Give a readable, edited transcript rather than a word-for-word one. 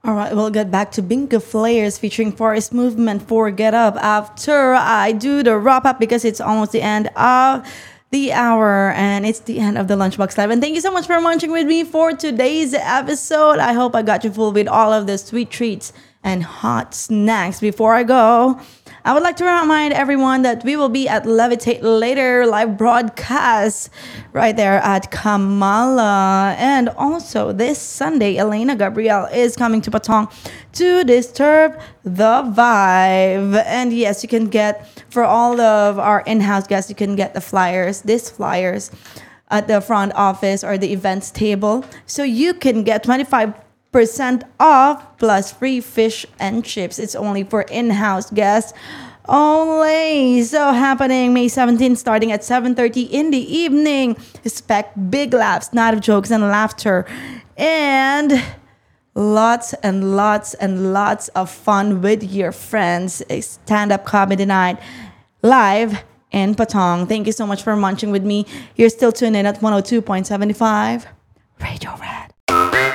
All right, we'll get back to Bingo Flayers featuring Forest Movement for Get Up after I do the wrap up because it's almost the end of the hour and it's the end of the Lunchbox Live. And thank you so much for munching with me for today's episode. I hope I got you full with all of the sweet treats and hot snacks. Before I go, I would like to remind everyone that we will be at Levitate later live broadcast right there at Kamala. And also this Sunday, Elena Gabriel is coming to Patong to disturb the vibe. And yes, you can get, for all of our in-house guests, you can get the flyers, these flyers at the front office or the events table. So you can get 25% off plus free fish and chips. It's only for in-house guests only. So happening May 17th starting at 7:30 in the evening. Expect big laughs, not of jokes and laughter. And lots and lots and lots of fun with your friends. A stand-up comedy night live in Patong. Thank you so much for munching with me. You're still tuned in at 102.75 Radio Red.